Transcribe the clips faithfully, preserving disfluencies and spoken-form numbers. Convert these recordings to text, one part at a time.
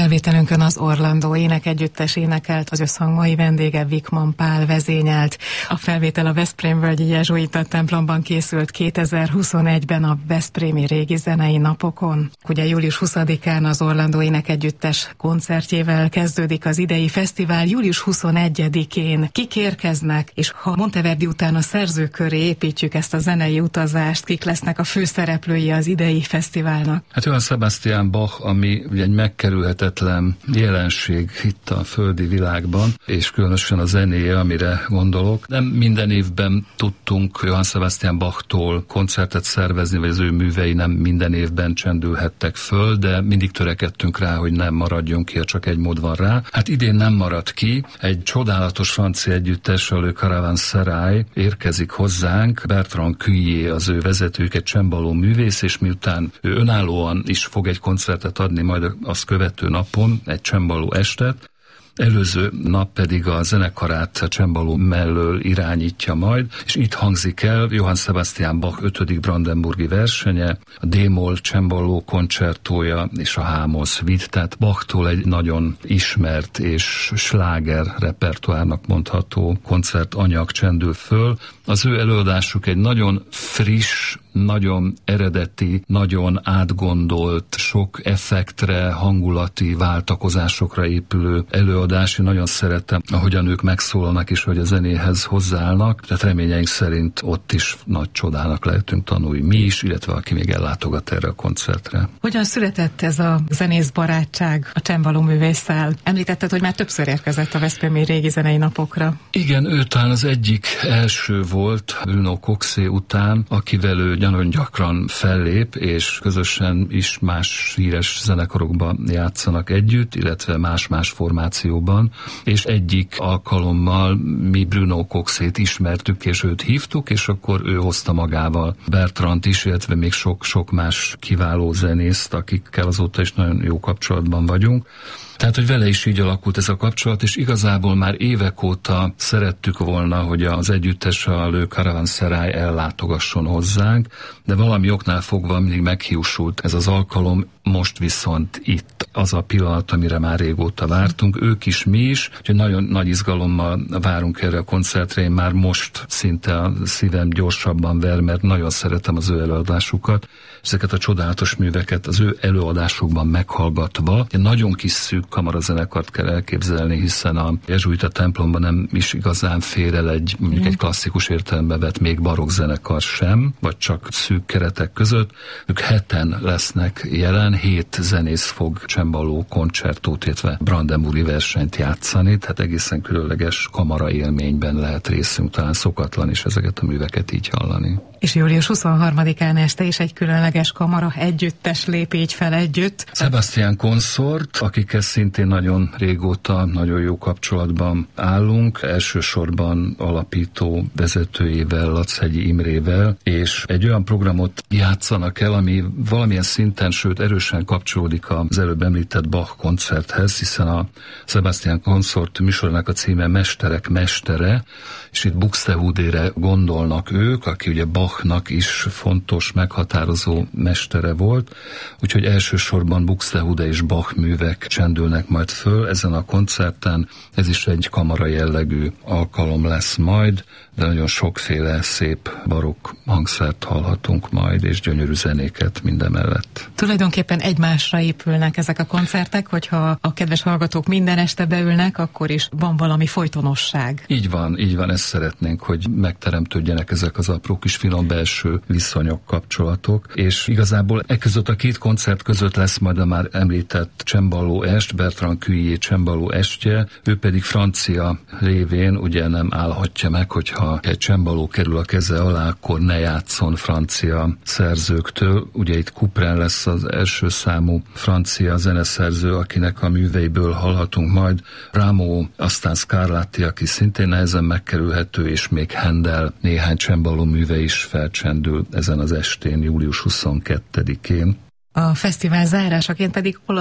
felvételünkön az Orlandó Énekegyüttes énekelt, az összhang mai vendége Vikman Pál vezényelt. A felvétel a Veszprémvölgyi jezsuita templomban készült kétezer-huszonegyben a Veszprémi Régi Zenei Napokon. Ugye július huszadikán az Orlandó Énekegyüttes koncertjével kezdődik az idei fesztivál, július huszonegyedikén kik érkeznek, és ha Monteverdi után a szerzők köré építjük ezt a zenei utazást, kik lesznek a főszereplői az idei fesztiválnak? Hát Johann Sebastian Bach, ami ugye egy megkerülhetetlen jelenség itt a földi világban, és különösen a zenéje, amire gondolok. Nem minden évben tudtunk Johann Sebastian Bachtól koncertet szervezni, vagy az ő művei nem minden évben csendülhettek föl, de mindig törekedtünk rá, hogy nem maradjon ki, csak egy mód van rá. Hát idén nem maradt ki. Egy csodálatos francia együttes, a Le Caravansérail érkezik hozzánk. Bertrand Cuillet az ő vezetőjük, egy csembaló művész, és miután ő önállóan is fog egy koncertet adni, majd azt követő napon egy csembaló estet, előző nap pedig a zenekarát a csembaló mellől irányítja majd, és itt hangzik el Johann Sebastian Bach ötödik brandenburgi versenye, a D-moll csembaló koncertója és a H-moll suite, tehát Bachtól egy nagyon ismert és sláger repertoárnak mondható koncertanyag csendül föl. Az ő előadásuk egy nagyon friss, nagyon eredeti, nagyon átgondolt, sok effektre, hangulati váltakozásokra épülő előadás. Én nagyon szeretem, ahogyan ők megszólalnak és hogy a zenéhez hozzáállnak, tehát reményeink szerint ott is nagy csodának lehetünk tanulni mi is, illetve aki még ellátogat erre a koncertre. Hogyan született ez a zenész barátság a csembaló művésszel? Említetted, hogy már többször érkezett a Veszprémi Régi Zenei Napokra. Igen, ő talán az egyik első volt Bruno Coxé után, akivel ő nagyon gyakran fellép, és közösen is más híres zenekarokban játszanak együtt, illetve más-más formációban, és egyik alkalommal mi Bruno Coxét ismertük, és őt hívtuk, és akkor ő hozta magával Bertrand is, illetve még sok-sok más kiváló zenészt, akikkel azóta is nagyon jó kapcsolatban vagyunk. Tehát, hogy vele is így alakult ez a kapcsolat, és igazából már évek óta szerettük volna, hogy az együttes, a Le Caravansérail ellátogasson hozzánk, de valami oknál fogva mindig meghiúsult ez az alkalom, most viszont itt az a pillanat, amire már régóta vártunk, ők is, mi is, úgyhogy nagyon nagy izgalommal várunk erre a koncertre, én már most szinte a szívem gyorsabban ver, mert nagyon szeretem az ő előadásukat, ezeket a csodálatos műveket az ő előadásukban meghallgatva. Egy nagyon kis szűk kamarazenekart kell elképzelni, hiszen a jezsuita templomban nem is igazán fér el egy, mondjuk egy klasszikus értelembe vett még barokk zenekar sem, vagy csak szűk keretek között. Ők heten lesznek jelen, hét zenész fog csembaló koncertót, illetve brandenburgi versenyt játszani, tehát egészen különleges kamara élményben lehet részünk, talán szokatlan is ezeket a műveket így hallani. És július huszonharmadikán este is egy különleges kamara együttes lép így fel együtt. Sebastian Consort, akikkel szintén nagyon régóta nagyon jó kapcsolatban állunk, elsősorban alapító vezetőjével, Lachegyi Imrével, és egy olyan programot játszanak el, ami valamilyen szinten, sőt erősen kapcsolódik az előbb említett Bach koncerthez, hiszen a Sebastian Consort műsornak a címe Mesterek mestere, és itt Buxtehudére gondolnak ők, aki ugye Bachnak is fontos, meghatározó mestere volt, úgyhogy elsősorban Buxtehude és Bach művek csendülnek majd föl ezen a koncerten. Ez is egy kamara jellegű alkalom lesz majd, de nagyon sokféle szép barokk hangszert hallhatunk majd, és gyönyörű zenéket mindemellett. Tulajdonképpen egymásra épülnek ezek a koncertek, hogyha a kedves hallgatók minden este beülnek, akkor is van valami folytonosság. Így van, így van, ezt szeretnénk, hogy megteremtődjenek ezek az apró kis finom belső viszonyok, kapcsolatok, és igazából e között a két koncert között lesz majd a már említett csembaló est, Bertrand Cuillet csembaló estje, ő pedig francia lévén ugye nem állhatja meg, hogyha egy csembaló kerül a keze alá, akkor ne játszon francia szerzőktől. Ugye itt Couperin lesz az első számú francia zeneszerző, akinek a műveiből hallhatunk majd. Rameau, aztán Scarlatti, aki szintén nehezen megkerülhető, és még Handel néhány csembaló műve is felcsendül ezen az estén, július huszonkettedikén. A fesztivál zárásaként pedig olasz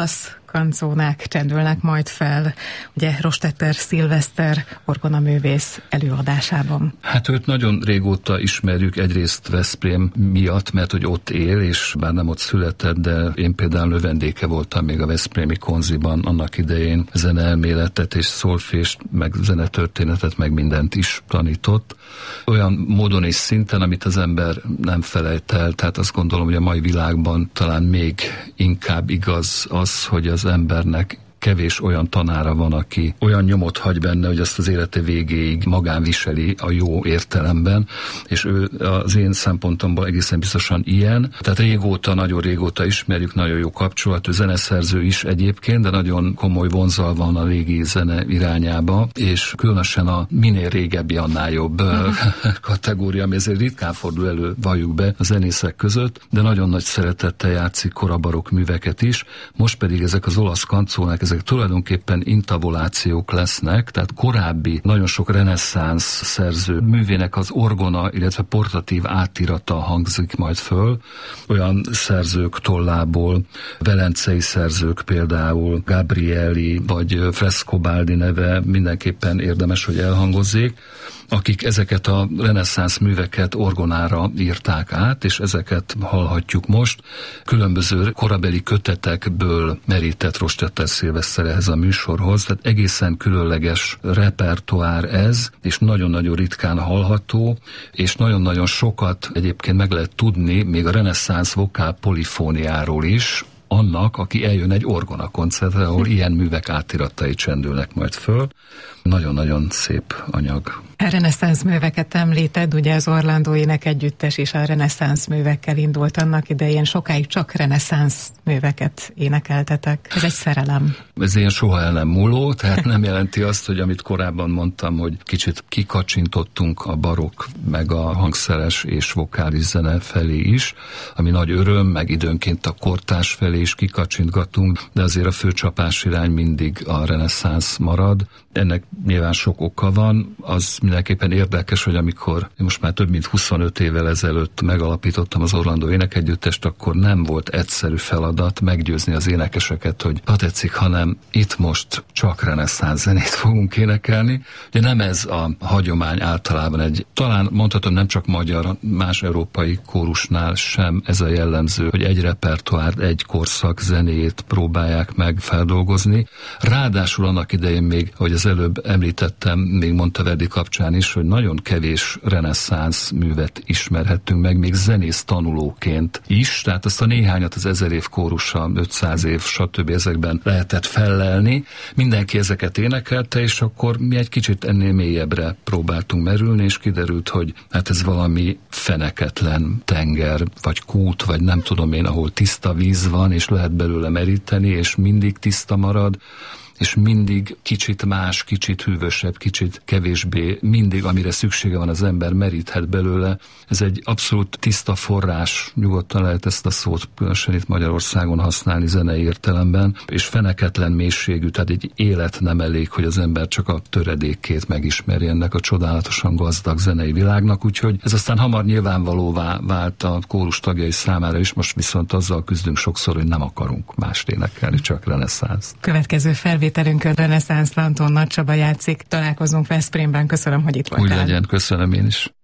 kancónák csendülnek majd fel, ugye Rostetter Szilveszter orgonaművész előadásában. Hát őt nagyon régóta ismerjük, egyrészt Veszprém miatt, mert hogy ott él, és bár nem ott született, de én például növendéke voltam még a veszprémi konziban annak idején, zeneelméletet és szolfést, meg zenetörténetet, meg mindent is tanított. Olyan módon és szinten, amit az ember nem felejt el, tehát azt gondolom, hogy a mai világban talán még inkább igaz az, hogy az embernek kevés olyan tanára van, aki olyan nyomot hagy benne, hogy azt az élete végéig magán viseli a jó értelemben, és ő az én szempontomból egészen biztosan ilyen. Tehát régóta, nagyon régóta ismerjük, nagyon jó kapcsolat, ő zeneszerző is egyébként, de nagyon komoly vonzal van a régi zene irányába, és különösen a minél régebbi, annál jobb uh-huh. kategória, ami ezért ritkán fordul elő, valljuk be, a zenészek között, de nagyon nagy szeretettel játszik korabarokk műveket is. Most pedig ezek az olasz kancónák, ezek tulajdonképpen intavolációk lesznek, tehát korábbi, nagyon sok reneszánsz szerző művének az orgona, illetve portatív átirata hangzik majd föl, olyan szerzők tollából, velencei szerzők például, Gabrieli vagy Frescobaldi neve mindenképpen érdemes, hogy elhangozzék, akik ezeket a reneszánsz műveket orgonára írták át, és ezeket hallhatjuk most. Különböző korabeli kötetekből merített Rostetter Szilveszter ehhez a műsorhoz, tehát egészen különleges repertoár ez, és nagyon-nagyon ritkán hallható, és nagyon-nagyon sokat egyébként meg lehet tudni még a reneszánsz vokál polifóniáról is, annak, aki eljön egy orgona koncertre, ahol ilyen művek átiratai csendülnek majd föl. Nagyon-nagyon szép anyag. A reneszánsz műveket említed, ugye az Orlandó Énekegyüttes is a reneszánsz művekkel indult annak idején, sokáig csak reneszánsz műveket énekeltetek. Ez egy szerelem. Ez ilyen soha el nem múló, tehát nem jelenti azt, hogy amit korábban mondtam, hogy kicsit kikacsintottunk a barokk, meg a hangszeres és vokális zene felé is, ami nagy öröm, meg időnként a kortárs felé is kikacsintgatunk, de azért a főcsapás irány mindig a reneszánsz marad. Ennek nyilván sok oka van, az mindenképpen érdekes, hogy amikor most már több mint huszonöt évvel ezelőtt megalapítottam az Orlandó Énekegyüttest, akkor nem volt egyszerű feladat meggyőzni az énekeseket, hogy ha tetszik, hanem itt most csak reneszánsz zenét fogunk énekelni. Ugye nem ez a hagyomány általában egy, talán mondhatom nem csak magyar, más európai kórusnál sem ez a jellemző, hogy egy repertoár, egy korszak zenéjét próbálják meg feldolgozni. Ráadásul annak idején még, hogy az előbb említettem, még Monteverdi kapcsán is, hogy nagyon kevés reneszánsz művet ismerhettünk meg, még zenész tanulóként is, tehát azt a néhányat az ezer év kórusa, ötszáz év, stb. Ezekben lehetett fellelni. Mindenki ezeket énekelte, és akkor mi egy kicsit ennél mélyebbre próbáltunk merülni, és kiderült, hogy hát ez valami feneketlen tenger, vagy kút, vagy nem tudom én, ahol tiszta víz van, és lehet belőle meríteni, és mindig tiszta marad, és mindig kicsit más, kicsit hűvösebb, kicsit kevésbé, mindig, amire szüksége van az ember, meríthet belőle. Ez egy abszolút tiszta forrás, nyugodtan lehet ezt a szót különösen itt Magyarországon használni zenei értelemben, és feneketlen mélységű, tehát egy élet nem elég, hogy az ember csak a töredékét megismerje ennek a csodálatosan gazdag zenei világnak, úgyhogy ez aztán hamar nyilvánvalóvá vált a kórus tagjai számára is, most viszont azzal küzdünk sokszor, hogy nem akarunk mást énekelni, csak reneszánsz. Következő felvételünkön reneszánsz Lanton Nagy Csaba játszik. Találkozunk Veszprémben. Köszönöm, hogy itt voltál. Úgy legyen, köszönöm én is.